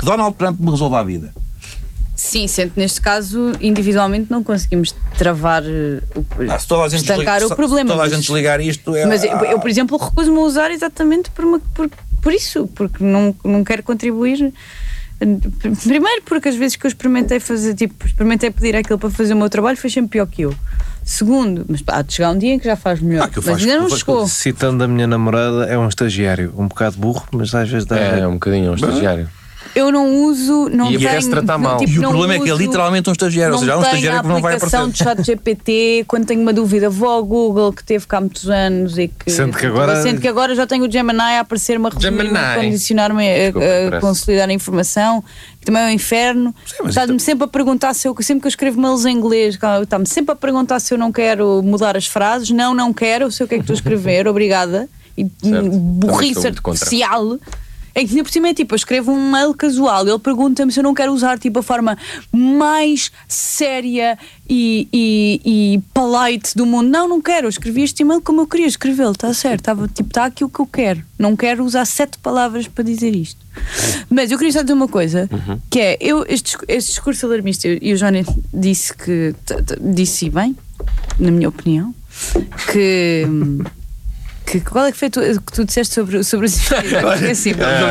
que Donald Trump me resolva a vida. Sim, sendo que neste caso individualmente não conseguimos travar estancar o problema. Se toda a gente desligar isto Mas eu, por exemplo, recuso-me a usar exatamente por isso, porque não quero contribuir. Primeiro porque as vezes que eu experimentei pedir aquilo para fazer o meu trabalho foi sempre pior que eu. Segundo, mas há de chegar um dia em que já faz melhor, mas ainda não chegou. Citando a minha namorada, é um estagiário, um bocado burro, mas às vezes dá. É um bocadinho um estagiário. Eu não uso, não e tenho... se tratar mal. E o problema é que é literalmente um estagiário, ou seja, há um estagiário que não vai aparecer. Não tenho a aplicação de ChatGPT, quando tenho uma dúvida vou ao Google, que teve cá há muitos anos e que... Sendo que agora já tenho o Gemini a aparecer-me a resumir-me, a condicionar-me, a consolidar a informação, que também é um inferno. Está-me sempre a perguntar sempre que eu escrevo mails em inglês, está-me sempre a perguntar se eu não quero mudar as frases. Não quero, eu sei o que é que estou a escrever, obrigada. E burrice artificial. É que ainda por cima é tipo, eu escrevo um mail casual, ele pergunta-me se eu não quero usar tipo a forma mais séria e polite do mundo. Não quero, eu escrevi este e-mail como eu queria escrevê-lo, está certo, está aqui o que eu quero. Não quero usar 7 palavras para dizer isto. Mas eu queria só dizer uma coisa, que é, este discurso alarmista, e o Johnny disse que disse bem, na minha opinião, que qual é que foi que tu disseste sobre os investidores?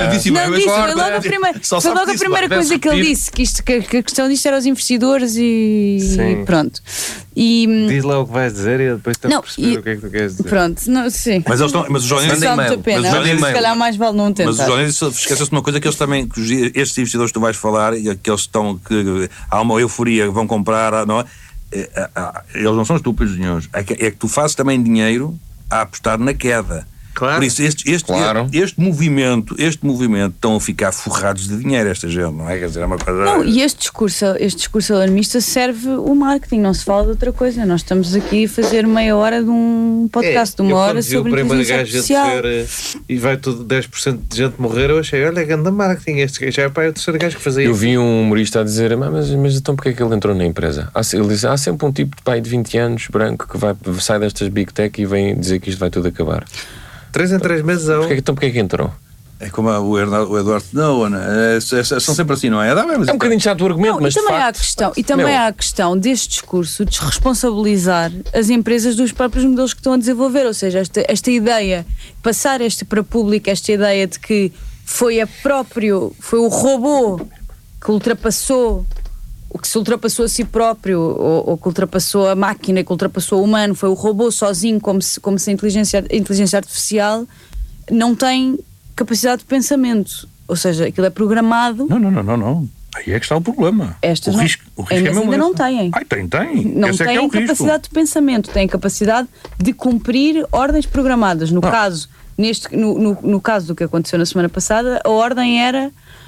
Foi logo a primeira coisa que ele disse, que a questão disto era os investidores e pronto. Diz lá o que vais dizer e depois estás a perceber o que é que tu queres dizer. Pronto, sim. Mas o Johnny disse se calhar mais vale não tentar. Mas o Johnny esqueceu-se de uma coisa, que eles também, estes investidores que tu vais falar, e que eles estão, que há uma euforia, vão comprar, não é? Eles não são estúpidos nenhums. É que tu fazes também dinheiro a apostar na queda. Claro. Por isso este movimento estão a ficar forrados de dinheiro, esta gente, não é? Quer dizer, é uma coisa... Não, e este discurso alarmista serve o marketing, não se fala de outra coisa. Nós estamos aqui a fazer meia hora de um podcast de uma hora sobre inteligência artificial. E vai tudo 10% de gente morrer, eu achei, olha, grande marketing, este já é para o terceiro gajo que fazia. Eu vi um humorista a dizer, mas então porque é que ele entrou na empresa? Ele disse, há sempre um tipo de pai de 20 anos, branco, que sai destas big tech e vem dizer que isto vai tudo acabar. 3 em 3 meses Porquê é que entrou? É como o Eduardo Noah, são sempre assim, não é? É um bocadinho chato o argumento, mas também há a questão deste discurso de desresponsabilizar as empresas dos próprios modelos que estão a desenvolver, ou seja, esta ideia, passar para público esta ideia de que foi o robô que ultrapassou o que se ultrapassou a si próprio, ou que ultrapassou a máquina, que ultrapassou o humano, foi o robô sozinho, como se a inteligência artificial não tem capacidade de pensamento. Ou seja, aquilo é programado. Não. Aí é que está o problema. O risco é mesmo ainda não têm. Tem. Não têm capacidade de pensamento, têm capacidade de cumprir ordens programadas. No caso do que aconteceu na semana passada, a ordem era...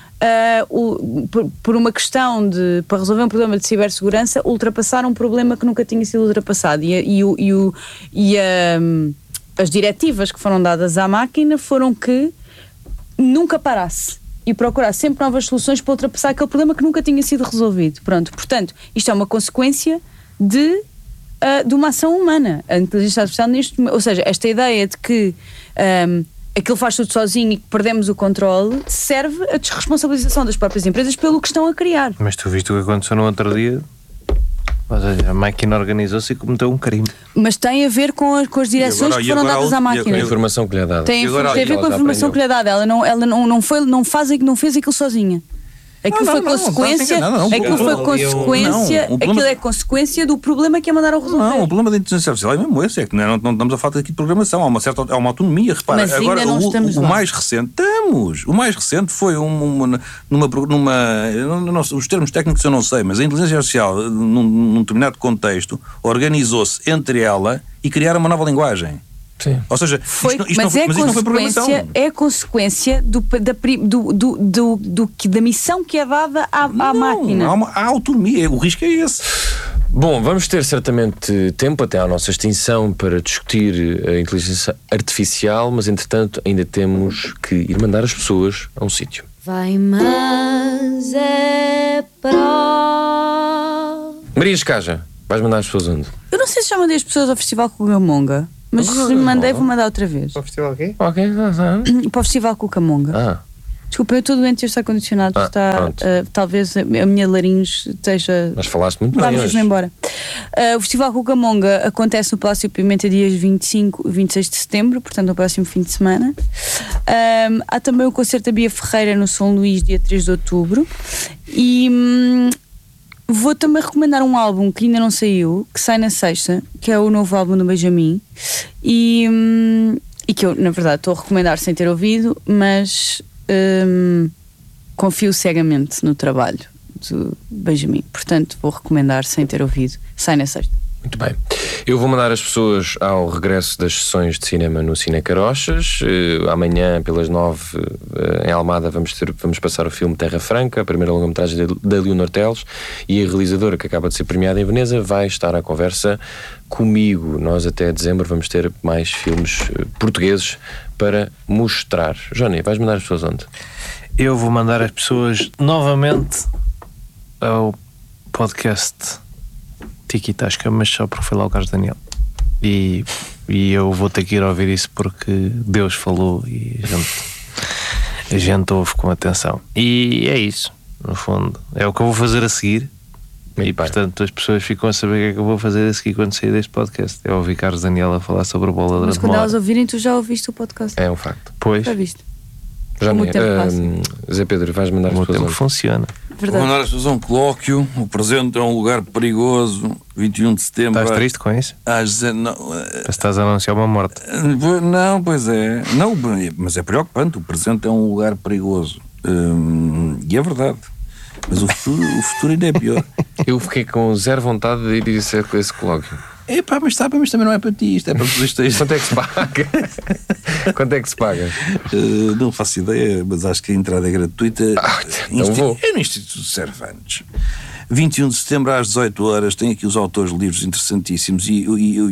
por uma questão para resolver um problema de cibersegurança, ultrapassar um problema que nunca tinha sido ultrapassado, e as diretivas que foram dadas à máquina foram que nunca parasse e procurasse sempre novas soluções para ultrapassar aquele problema que nunca tinha sido resolvido. Pronto, portanto, isto é uma consequência de uma ação humana. A inteligência artificial ou seja, esta ideia de que aquilo faz tudo sozinho e que perdemos o controle, serve a desresponsabilização das próprias empresas pelo que estão a criar. Mas tu viste o que aconteceu no outro dia? A máquina organizou-se e cometeu um crime. Mas tem a ver com as direções que foram dadas à máquina. A informação que lhe é dada. Tem a ver com a informação que lhe é dada. Ela não fez aquilo sozinha. Aquilo foi consequência. Aquilo é consequência do problema que é mandar ao resolver. Não, o problema da inteligência artificial é mesmo esse, é que não estamos a falar aqui de programação, há uma autonomia, repara. Mas agora ainda não estamos lá. O mais recente foi os termos técnicos eu não sei, mas a inteligência artificial, num determinado contexto, organizou-se entre ela e criaram uma nova linguagem. Sim. Ou seja, isto não foi programação. É consequência da missão que é dada à máquina. Há autonomia, o risco é esse. Bom, vamos ter certamente tempo até à nossa extinção para discutir a inteligência artificial, mas entretanto ainda temos que ir mandar as pessoas a um sítio. Vai, mas é para... Maria Escaja, vais mandar as pessoas onde? Eu não sei se já mandei as pessoas ao Festival Cucamonga, mas se mandei, vou mandar outra vez. Para o festival aqui? Ok, Para o Festival Cucamonga. Desculpa, eu estou doente e este ar-condicionado está. Talvez a minha laringe esteja. Mas falaste muito bem. Vamos embora. O Festival Cucamonga acontece no Palácio Pimenta dias 25 e 26 de setembro, portanto, no próximo fim de semana. Há também o concerto da Bia Ferreira no São Luís, dia 3 de outubro. E vou também recomendar um álbum que ainda não saiu, que sai na sexta, que é o novo álbum do Benjamin. E que eu, na verdade, estou a recomendar sem ter ouvido, mas. Confio cegamente no trabalho do Benjamin, portanto vou recomendar sem ter ouvido. Sai na sexta. Muito bem. Eu vou mandar as pessoas ao regresso das sessões de cinema no Cine Carochas. Amanhã pelas 9 em Almada vamos passar o filme Terra Franca, a primeira longa-metragem da Leonor Teles, e a realizadora que acaba de ser premiada em Veneza vai estar à conversa comigo. Nós até dezembro vamos ter mais filmes portugueses para mostrar. Johnny, vais mandar as pessoas onde? Eu vou mandar as pessoas novamente ao podcast Tiki Tasca, mas só porque foi lá o Carlos Daniel. E eu vou ter que ir ouvir isso porque Deus falou e a gente ouve com atenção. E é isso, no fundo. É o que eu vou fazer a seguir. E portanto as pessoas ficam a saber o que é que eu vou fazer a seguir quando sair deste podcast. É ouvir Carlos Daniel a falar sobre a bola durante uma hora. Mas quando elas ouvirem, tu já ouviste o podcast. É um facto. Pois. Já viste? Johnny, Zé Pedro, vais mandar as pessoas onde? O tempo funciona. Vou mandar as pessoas a um colóquio. O presente é um lugar perigoso. 21 de setembro. Estás triste com isso? Estás a anunciar uma morte. Não, pois é. Não, mas é preocupante. O presente é um lugar perigoso. E é verdade. Mas o futuro ainda é pior. Eu fiquei com zero vontade de ir a esse colóquio. Mas também não é para ti. Isto é para todos isto. Quanto é que se paga? Quanto é que se paga? Não faço ideia, mas acho que a entrada é gratuita. Então vou. É no Instituto Cervantes. 21 de setembro às 18 horas. Tem aqui os autores de livros interessantíssimos e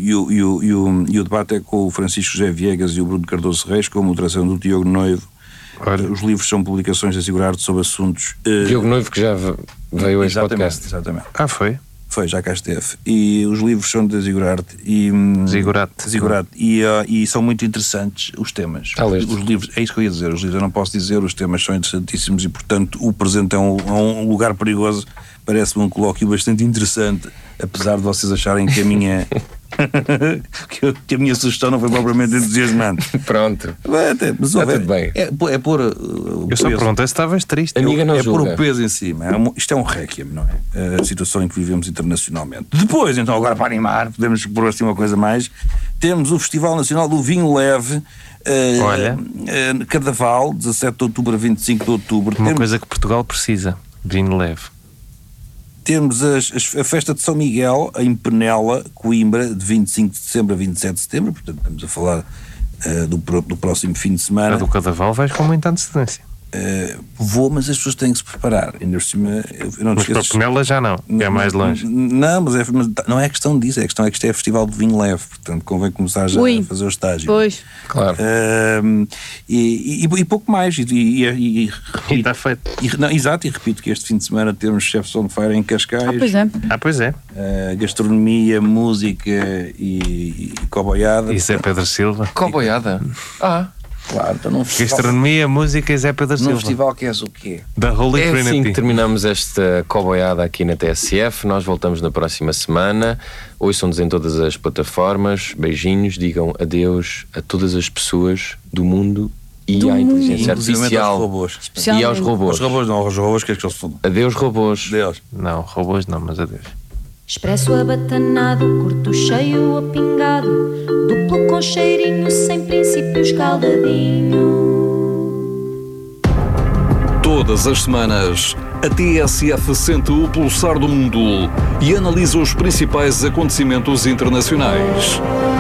o debate é com o Francisco José Viegas e o Bruno Cardoso Reis, com a moderação do Diogo Noivo. Os livros são publicações da Zigurarte sobre assuntos... Diogo Noivo, que já veio a este podcast. Exatamente. Foi? Foi, já cá esteve. E os livros são da Zigurarte. Zigurarte. E são muito interessantes os temas. Os livros, é isso que eu ia dizer. Os livros eu não posso dizer, os temas são interessantíssimos e, portanto, o presente é um lugar perigoso. Parece-me um colóquio bastante interessante, apesar de vocês acharem que a minha... que a minha sugestão não foi propriamente entusiasmante. Pronto. Mas está tudo bem. É pôr. Eu só perguntei se estavas triste. Amiga, não julga. Pôr o peso em cima. Isto é um réquiem, não é? A situação em que vivemos internacionalmente. Depois, então, agora para animar, podemos pôr assim uma coisa mais. Temos o Festival Nacional do Vinho Leve. Carnaval, 17 de outubro a 25 de outubro. Uma coisa que Portugal precisa: vinho leve. Temos a festa de São Miguel em Penela, Coimbra, de 25 de dezembro a 27 de setembro. Portanto, estamos a falar do próximo fim de semana. A do Carnaval vais com muita antecedência. Vou, mas as pessoas têm que se preparar. Ainda por cima, eu não mas para Penela já não, é mais longe. Não, mas não é questão disso, é questão que isto é festival de vinho leve, portanto convém começar já a fazer o estágio. Pois. Claro. E pouco mais. E está feito. Exato, e repito que este fim de semana temos Chefs on Fire em Cascais. Pois é. Gastronomia, música e coboiada. E Zé Pedro Silva. Coboiada? Claro, então num festival... Gastronomia, música e Zé Pedro Silva. Num festival que és o quê? Da Holy Trinity. É assim que terminamos esta coboiada aqui na TSF. Nós voltamos na próxima semana. Ouçam-nos em todas as plataformas. Beijinhos, digam adeus a todas as pessoas do mundo e à inteligência artificial. E aos robôs. Os robôs não, os robôs, que é que eles falam? Adeus, robôs. Adeus. Não, robôs não, mas adeus. Expresso abatanado, curto cheio ou pingado, duplo com cheirinho, sem princípios caldadinho. Todas as semanas, a TSF sente o pulsar do mundo e analisa os principais acontecimentos internacionais.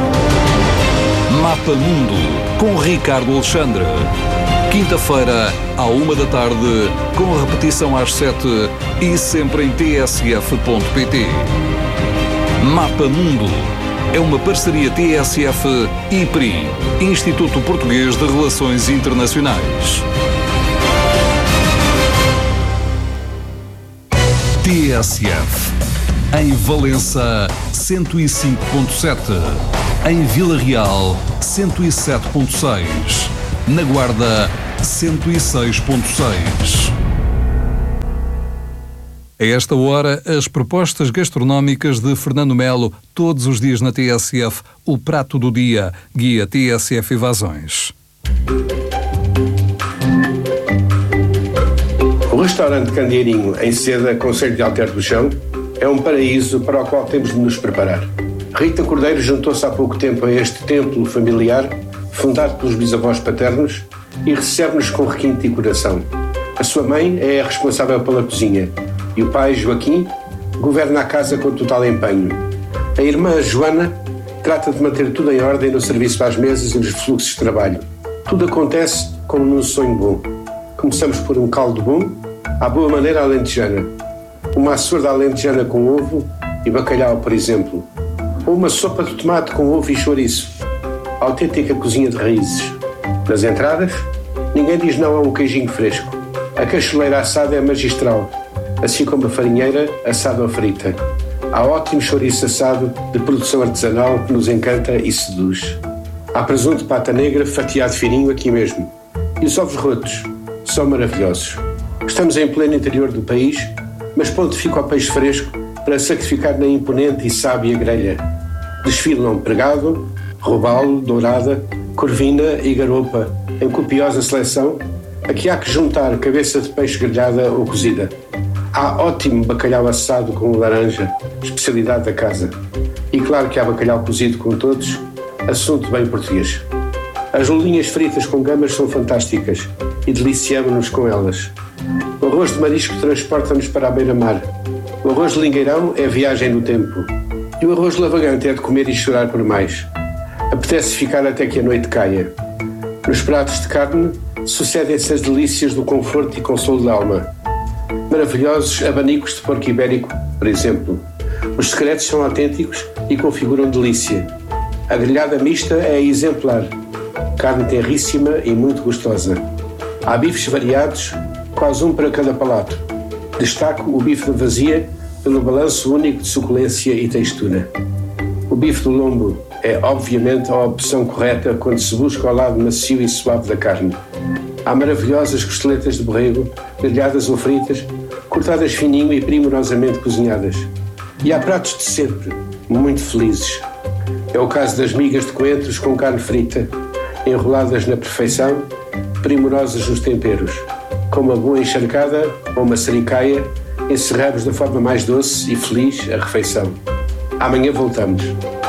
Mapa Mundo, com Ricardo Alexandre. Quinta-feira, à 1h, com repetição às 7 e sempre em tsf.pt. Mapa Mundo é uma parceria TSF-IPRI, Instituto Português de Relações Internacionais. TSF. Em Valença, 105.7. Em Vila Real, 107.6. Na Guarda, 106.6. A esta hora, as propostas gastronómicas de Fernando Melo, todos os dias na TSF, o prato do dia, guia TSF Evasões. O restaurante Candeeirinho, em Seda, concelho de Alter do Chão, é um paraíso para o qual temos de nos preparar. Rita Cordeiro juntou-se há pouco tempo a este templo familiar, fundado pelos bisavós paternos, e recebe-nos com requinte e coração. A sua mãe é a responsável pela cozinha e o pai, Joaquim, governa a casa com total empenho. A irmã, Joana, trata de manter tudo em ordem no serviço às mesas e nos fluxos de trabalho. Tudo acontece como num sonho bom. Começamos por um caldo bom, à boa maneira alentejana. Uma açorda alentejana com ovo e bacalhau, por exemplo. Ou uma sopa de tomate com ovo e chouriço. Autêntica cozinha de raízes. Nas entradas, ninguém diz não a um queijinho fresco. A cacholeira assada é magistral, assim como a farinheira assada ou frita. Há ótimo chouriço assado de produção artesanal que nos encanta e seduz. Há presunto de pata negra fatiado fininho aqui mesmo. E os ovos rotos são maravilhosos. Estamos em pleno interior do país, mas ponto fica ao peixe fresco para sacrificar na imponente e sábia grelha. Desfilam pregado, robalo, dourada, corvina e garopa, em copiosa seleção. Aqui há que juntar cabeça de peixe grelhada ou cozida. Há ótimo bacalhau assado com laranja, especialidade da casa. E claro que há bacalhau cozido com todos, assunto bem português. As lulinhas fritas com gamas são fantásticas e deliciamos-nos com elas. O arroz de marisco transporta-nos para a beira-mar. O arroz de lingueirão é viagem no tempo. E o arroz lavagante é de comer e chorar por mais. Apetece ficar até que a noite caia. Nos pratos de carne sucedem-se as delícias do conforto e consolo da alma. Maravilhosos abanicos de porco ibérico, por exemplo. Os secretos são autênticos e configuram delícia. A grelhada mista é exemplar. Carne tenríssima e muito gostosa. Há bifes variados, quase um para cada palato. Destaco o bife de vazia pelo balanço único de suculência e textura. O bife do lombo é, obviamente, a opção correta quando se busca o lado macio e suave da carne. Há maravilhosas costeletas de borrego, grelhadas ou fritas, cortadas fininho e primorosamente cozinhadas. E há pratos de sempre, muito felizes. É o caso das migas de coentros com carne frita, enroladas na perfeição, primorosas nos temperos. Com uma boa encharcada ou uma sericaia, encerramos da forma mais doce e feliz a refeição. Amanhã voltamos.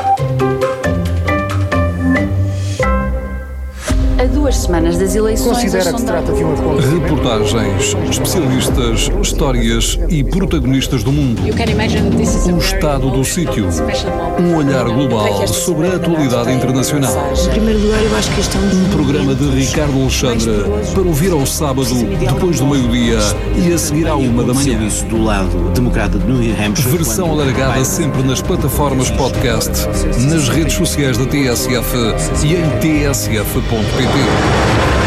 A 2 semanas das eleições... Considera que se trata de um acontecimento. Reportagens, especialistas, histórias e protagonistas do mundo. O estado do sítio. Um olhar global sobre a atualidade internacional. Em primeiro lugar, eu acho que este é um programa de Ricardo Alexandre para ouvir ao sábado, depois do meio-dia e a seguir à 1 da manhã. Isso do lado democrata de New Hampshire. Versão alargada sempre nas plataformas podcast, nas redes sociais da TSF e em tsf.pt.